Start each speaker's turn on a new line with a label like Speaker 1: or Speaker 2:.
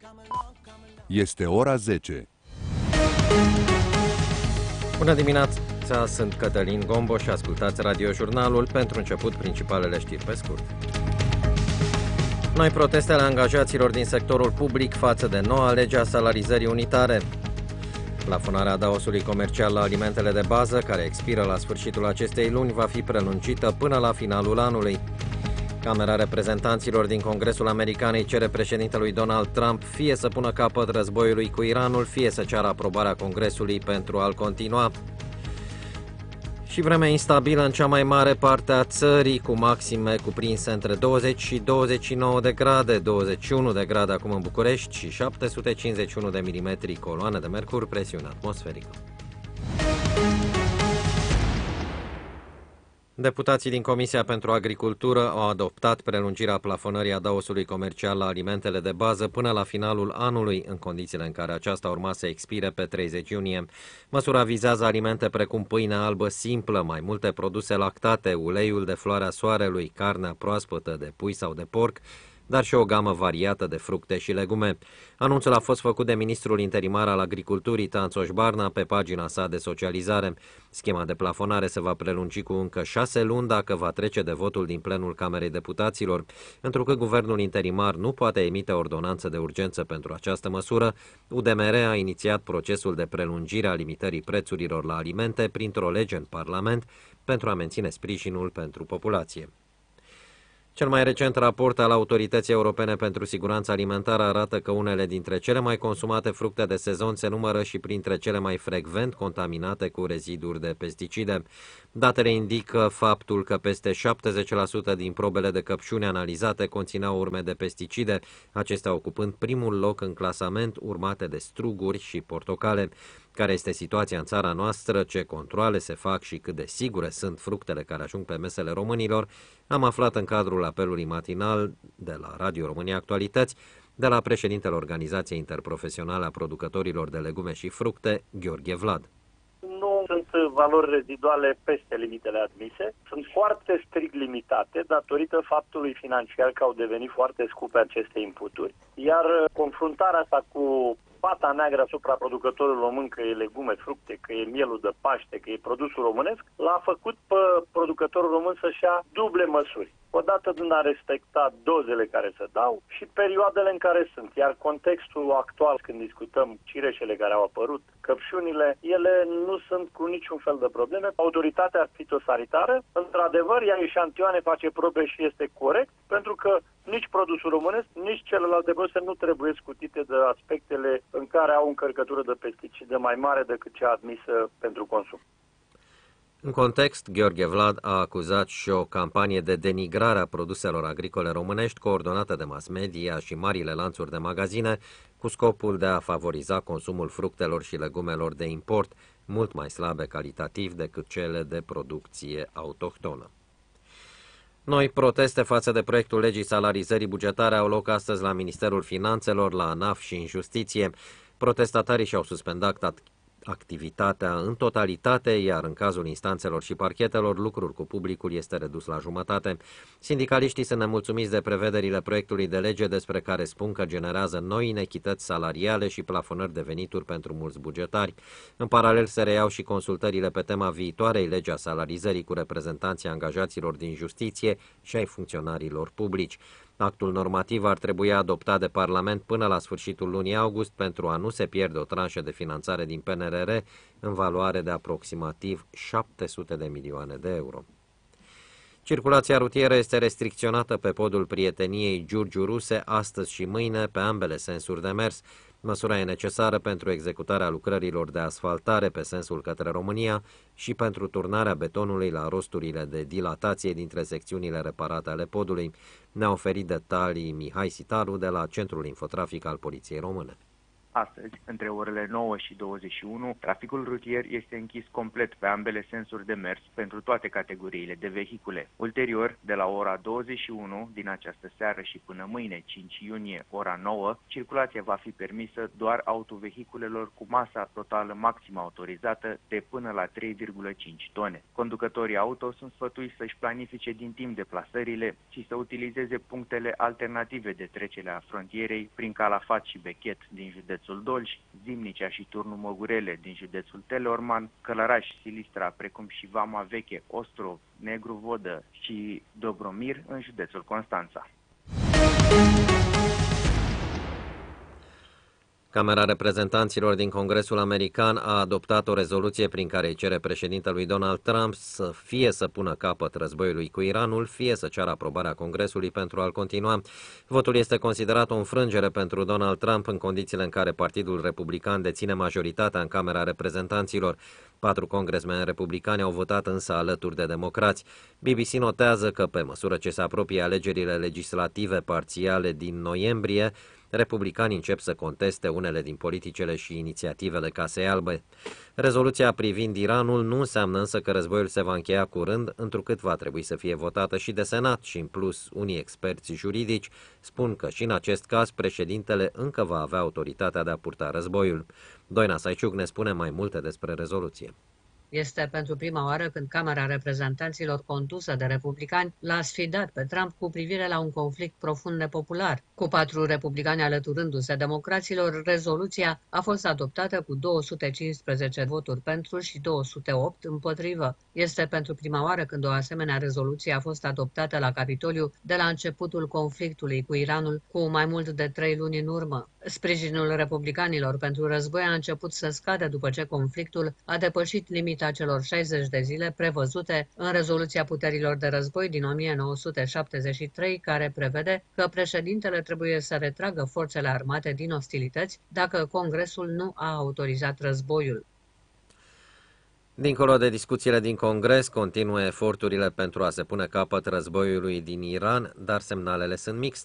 Speaker 1: Este ora 10.
Speaker 2: Bună dimineața, sunt Cătălin Gombo și ascultați radiojurnalul. Pentru început, principalele știri pe scurt. Noi proteste ale angajaților din sectorul public față de noua lege a salarizării unitare. Plafonarea adaosului comercial la alimentele de bază, care expiră la sfârșitul acestei luni, va fi prelungită până la finalul anului. Camera Reprezentanților din Congresul American îi cere președintelui Donald Trump fie să pună capăt războiului cu Iranul, fie să ceară aprobarea Congresului pentru a-l continua. Și vreme instabilă în cea mai mare parte a țării, cu maxime cuprinse între 20 și 29 de grade, 21 de grade acum în București și 751 de milimetri coloane de mercur, presiune atmosferică. Deputații din Comisia pentru Agricultură au adoptat prelungirea plafonării adaosului comercial la alimentele de bază până la finalul anului, în condițiile în care aceasta urma să expire pe 30 iunie. Măsura vizează alimente precum pâinea albă simplă, mai multe produse lactate, uleiul de floarea soarelui, carnea proaspătă de pui sau de porc, dar și o gamă variată de fructe și legume. Anunțul a fost făcut de ministrul interimar al agriculturii, Tanțoș Barna, pe pagina sa de socializare. Schema de plafonare se va prelungi cu încă 6 luni dacă va trece de votul din plenul Camerei Deputaților. Întrucât guvernul interimar nu poate emite ordonanță de urgență pentru această măsură, UDMR a inițiat procesul de prelungire a limitării prețurilor la alimente printr-o lege în Parlament pentru a menține sprijinul pentru populație. Cel mai recent raport al Autorității Europene pentru Siguranța Alimentară arată că unele dintre cele mai consumate fructe de sezon se numără și printre cele mai frecvent contaminate cu reziduri de pesticide. Datele indică faptul că peste 70% din probele de căpșuni analizate conțineau urme de pesticide, acestea ocupând primul loc în clasament, urmate de struguri și portocale. Care este situația în țara noastră, ce controale se fac și cât de sigure sunt fructele care ajung pe mesele românilor, am aflat în cadrul apelului matinal de la Radio România Actualități, de la președintele Organizației Interprofesionale a Producătorilor de Legume și Fructe, Gheorghe Vlad.
Speaker 3: Nu sunt valori reziduale peste limitele admise, sunt foarte strict limitate datorită faptului financiar că au devenit foarte scumpe aceste inputuri, iar confruntarea asta cu pata neagră asupra producătorului român, că e legume, fructe, că e mielul de Paște, că e produsul românesc, l-a făcut pe producătorul român să-și ia duble măsuri. Odată din a respecta dozele care se dau și perioadele în care sunt. Iar contextul actual, când discutăm cireșele care au apărut, căpșunile, ele nu sunt cu niciun fel de probleme. Autoritatea fitosanitară, într-adevăr, ia eșantioane, face probe și este corect, pentru că nici produsul românesc, nici celelalte produse nu trebuie scutite de aspectele în care au o încărcătură de pesticide mai mare decât cea admisă pentru consum.
Speaker 2: În context, Gheorghe Vlad a acuzat și o campanie de denigrare a produselor agricole românești coordonată de mass media și marile lanțuri de magazine cu scopul de a favoriza consumul fructelor și legumelor de import, mult mai slabe calitativ decât cele de producție autohtonă. Noi proteste față de proiectul legii salarizării bugetare au loc astăzi la Ministerul Finanțelor, la ANAF și în Justiție. Protestatarii și-au suspendat activitatea în totalitate, iar în cazul instanțelor și parchetelor, lucrul cu publicul este redus la jumătate. Sindicaliștii sunt nemulțumiți de prevederile proiectului de lege despre care spun că generează noi inechități salariale și plafonări de venituri pentru mulți bugetari. În paralel se reiau și consultările pe tema viitoarei legi a salarizării cu reprezentanții angajaților din justiție și ai funcționarilor publici. Actul normativ ar trebui adoptat de Parlament până la sfârșitul lunii august pentru a nu se pierde o tranșă de finanțare din PNRR în valoare de aproximativ 700 de milioane de euro. Circulația rutieră este restricționată pe podul Prieteniei Giurgiu-Ruse astăzi și mâine pe ambele sensuri de mers. Măsura e necesară pentru executarea lucrărilor de asfaltare pe sensul către România și pentru turnarea betonului la rosturile de dilatație dintre secțiunile reparate ale podului. Ne-a oferit detalii Mihai Sitaru de la Centrul Infotrafic al Poliției Române.
Speaker 1: Astăzi, între orele 9 și 21, traficul rutier este închis complet pe ambele sensuri de mers pentru toate categoriile de vehicule. Ulterior, de la ora 21 din această seară și până mâine, 5 iunie, ora 9, circulația va fi permisă doar autovehiculelor cu masa totală maximă autorizată de până la 3,5 tone. Conducătorii auto sunt sfătuiți să-și planifice din timp deplasările și să utilizeze punctele alternative de trecere a frontierei prin Calafat și Bechet din județul Dolj, Zimnicea și Turnul Măgurele din județul Teleorman, Călăraș, Silistra, precum și Vama Veche, Ostrov, Negru Vodă și Dobromir în județul Constanța.
Speaker 2: Camera Reprezentanților din Congresul American a adoptat o rezoluție prin care îi cere președintelui Donald Trump fie să pună capăt războiului cu Iranul, fie să ceară aprobarea Congresului pentru a-l continua. Votul este considerat o înfrângere pentru Donald Trump în condițiile în care Partidul Republican deține majoritatea în Camera Reprezentanților. 4 congresmeni republicani au votat însă alături de democrați. BBC notează că, pe măsură ce se apropie alegerile legislative parțiale din noiembrie, republicanii încep să conteste unele din politicile și inițiativele Casei Albe. Rezoluția privind Iranul nu înseamnă însă că războiul se va încheia curând, întrucât va trebui să fie votată și de Senat și, în plus, unii experți juridici spun că și în acest caz președintele încă va avea autoritatea de a purta războiul. Doina Saiciuc ne spune mai multe despre rezoluție.
Speaker 4: Este pentru prima oară când Camera Reprezentanților condusă de republicani l-a sfidat pe Trump cu privire la un conflict profund nepopular. Cu 4 republicani alăturându-se democraților, rezoluția a fost adoptată cu 215 voturi pentru și 208 împotrivă. Este pentru prima oară când o asemenea rezoluție a fost adoptată la Capitoliu de la începutul conflictului cu Iranul, cu mai mult de 3 luni în urmă. Sprijinul republicanilor pentru război a început să scadă după ce conflictul a depășit limita celor 60 de zile prevăzute în rezoluția puterilor de război din 1973, care prevede că președintele trebuie să retragă forțele armate din ostilități dacă Congresul nu a autorizat războiul.
Speaker 2: Dincolo de discuțiile din Congres, continuă eforturile pentru a se pune capăt războiului din Iran, dar semnalele sunt mixte.